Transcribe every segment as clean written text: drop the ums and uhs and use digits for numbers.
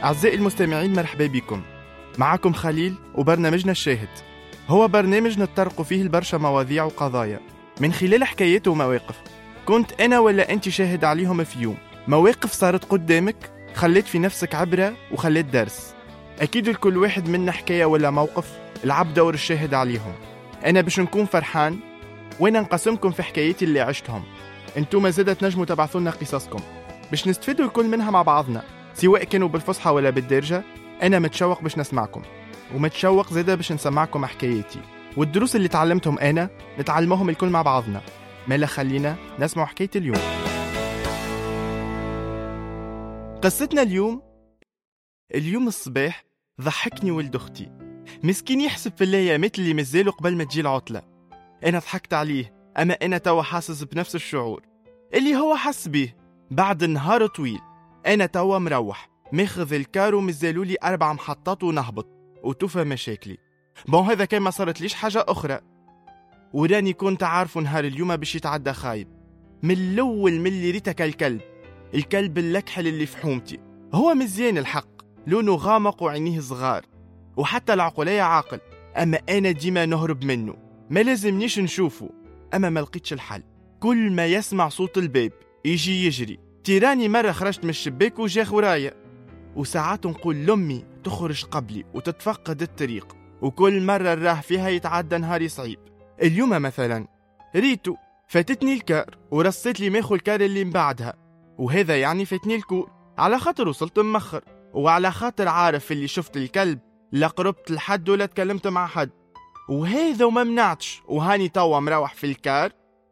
أعزائي المستمعين، مرحبا بكم. معكم خليل وبرنامجنا الشاهد. هو برنامج نتطرق فيه البرشا مواضيع وقضايا من خلال حكايات ومواقف كنت أنا ولا أنت شاهد عليهم في يوم. مواقف صارت قدامك خلت في نفسك عبرة وخلت درس. أكيد لكل واحد منا حكاية ولا موقف لعب دور الشاهد عليهم. أنا باش نكون فرحان وأنا نقسمكم في حكايتي اللي عشتهم. أنتم زادة تنجموا تبعثوا لنا قصصكم باش نستفيدوا الكل منها مع بعضنا، سواء كانوا بالفصحى ولا بالدارجة. أنا متشوق باش نسمعكم، ومتشوق زادة باش نسمعكم حكاياتي والدروس اللي تعلمتهم أنا نتعلمهم الكل مع بعضنا. مالا خلينا نسمع حكاية اليوم. قصتنا اليوم الصباح ضحكني ولد أختي مسكين، يحسب في الأيامات اللي مازالوا قبل ما تجي العطلة. أنا ضحكت عليه، أما أنا توا حاسس بنفس الشعور اللي هو حس بيه بعد نهار طويل. أنا توا مروح ماخذ الكار ومازالوا لي 4 محطات ونهبط وتوفى مشاكلي. هذا كان ما صارت ليش حاجة أخرى، وراني كنت عارفه نهار اليوم باش يتعدى خايب من الأول، من اللي ريتك الكلب اللكحل اللي في حومتي. هو مزيان الحق، لونه غامق وعينيه صغار وحتى العقلية عاقل، أما أنا ديما نهرب منه، ما لازمنيش نشوفه. أما ما لقيتش الحل، كل ما يسمع صوت الباب يجي يجري. تيراني مرة خرجت من الشباك وجاخ ورايا، وساعات نقول لأمي تخرج قبلي وتتفقد الطريق، وكل مرة نراه فيها يتعدى نهاري صعيب. اليوم مثلا ريتو فاتتني الكار ورصيت لي ماخو الكار اللي من بعدها، وهذا يعني فاتني الكور على خاطر وصلت مأخر، وعلى خاطر عارف اللي شفت الكلب لا قربت لحد ولا تكلمت مع حد، وهذا وما منعتش. وهاني توا مروح في الكار،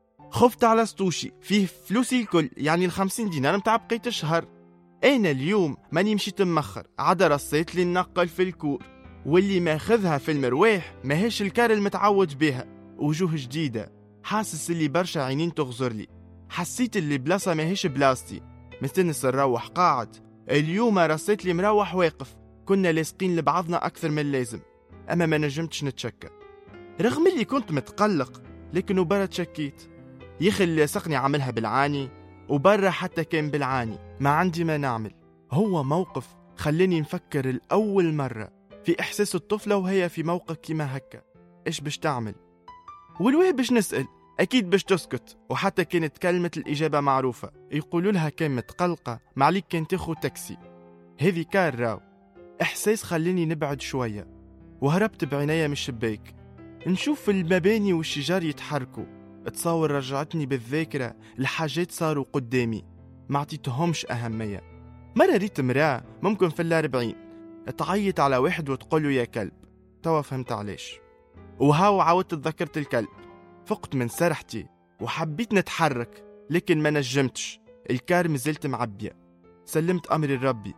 خفت على سطوشي فيه فلوسي الكل، يعني 50 دينار متاع بقية الشهر. أنا اليوم ماني مشيت مأخر، عاد رصيت لي النقل في الكور، واللي ماخذها في المرواح ماهيش الكار المتعود بها، وجوه جديدة. حاسس اللي برشا عينين تغزر لي، حسيت اللي بلاصة ماهيش بلاصتي. مستنس نروح قاعد، اليوم رصيت لي مروح واقف. كنا لاصقين لبعضنا أكثر من اللازم، أما ما نجمتش نتشكى رغم اللي كنت متقلق، لكن برا تشكيت. يخي اللي لاصقني عملها بالعاني، وبرا حتى كان بالعاني، ما عندي ما نعمل. هو موقف خلاني نفكر الأول مرة في إحساس الطفلة وهي في موقف كيما هكا. إيش باش تعمل؟ والواه باش نسأل، أكيد باش تسكت. وحتى كانت كلمة الإجابة معروفة، يقولوا لها كان متقلقة معليك كان تاخد تاكسي. هذي كان راو إحساس خلاني نبعد شوية، وهربت بعينيا من الشباك نشوف المباني والشجار يتحركوا. تصور رجعتني بالذاكرة لحاجات صاروا قدامي ما عطيتهمش أهمية. مرة ريت مراه ممكن في 40 تعيط على واحد وتقوله يا كلب، توا فهمت علاش. وهاو عاودت تذكرت الكلب، فقت من سرحتي وحبيت نتحرك لكن ما نجمتش، الكار مازلت معبية. سلمت أمري لربي.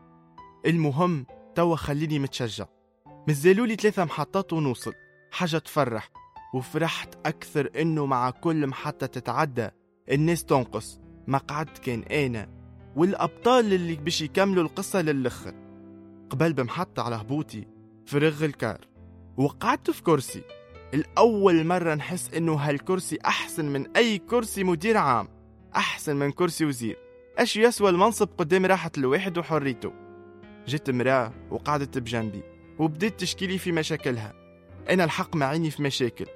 المهم توا خليني متشجع، مازالولي 3 محطات ونوصل، حاجة تفرح. وفرحت أكثر إنه مع كل محطة تتعدى الناس تنقص. مقعد كان أنا والأبطال اللي باش يكملوا القصة للآخر. قبل بمحطة على هبوطي فرغ الكار وقعدت في كرسي. الأول مرة نحس إنه هالكرسي أحسن من أي كرسي مدير عام، أحسن من كرسي وزير. أش يسوى المنصب قدام راحة الواحد وحريته. جيت مراه وقعدت بجنبي وبديت تشكيلي في مشاكلها. أنا الحق معيني في مشاكل،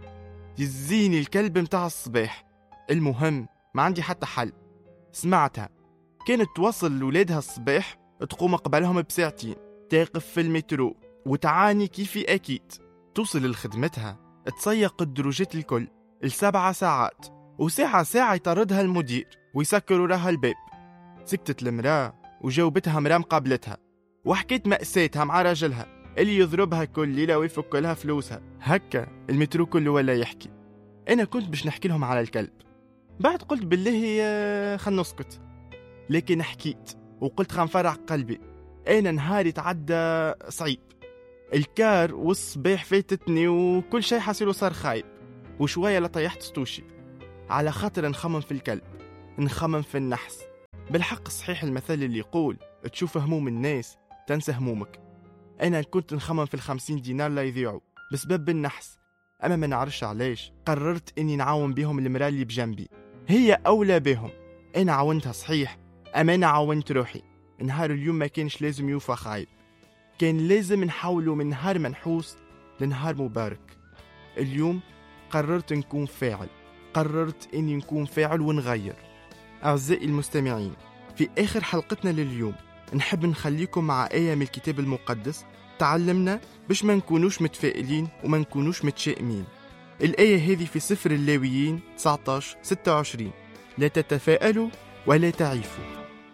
يزيني الكلب متاع الصباح. المهم ما عندي حتى حل. سمعتها كانت توصل لولادها الصباح، تقوم قبلهم بساعتين، تقف في المترو وتعاني كيفي أكيد. توصل لخدمتها تسيق الدروجات الكل ل7 ساعات، وساعة يطردها المدير ويسكر وراها الباب. سكتت المراه وجاوبتها مراه مقابلتها، وحكيت مأساتها مع راجلها اللي يضربها كل ليلة ويفك لها فلوسها. هكا المترو كله ولا يحكي. أنا كنت باش نحكي لهم على الكلب، بعد قلت بالله خل نسكت، لكن حكيت وقلت خنفرح قلبي. أنا نهاري تعدى صعيب، الكار والصباح فاتتني وكل شيء حصيله صار خايب. وشوية لطيحت ستوشي على خاطر نخمم في الكلب، نخمم في النحس. بالحق صحيح المثل اللي يقول تشوف هموم الناس تنسى همومك. أنا كنت نخمم في 50 دينار لا يضيعوا بسبب النحس، أما ما نعرفش علاش قررت إني نعاون بهم المرأة اللي بجنبي، هي أولى بهم. أنا عاونتها صحيح، أما أنا عاونت روحي. نهار اليوم ما كانش لازم يوفى خايب، كان لازم نحوله من نهار منحوس لنهار مبارك. اليوم قررت نكون فاعل، قررت إني نكون فاعل ونغير. أعزائي المستمعين، في آخر حلقتنا لليوم نحب نخليكم مع آية من الكتاب المقدس تعلمنا باش ما نكونوش متفائلين وما نكونوش متشائمين. الآية هذه في سفر اللاويين 19:26: لا تتفائلوا ولا تعيفوا.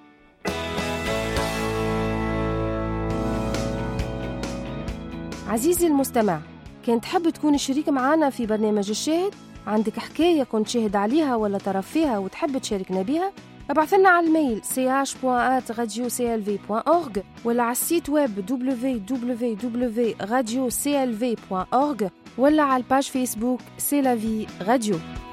عزيزي المستمع، كنت تحب تكون شريك معنا في برنامج الشاهد؟ عندك حكاية كنت شاهد عليها ولا تعرف فيها وتحب تشاركنا بها؟ ابعث لنا على الميل ch.radioclv.org ولا على السيت ويب www.radioclv.org ولا على الباج فيسبوك سي لا في راديو.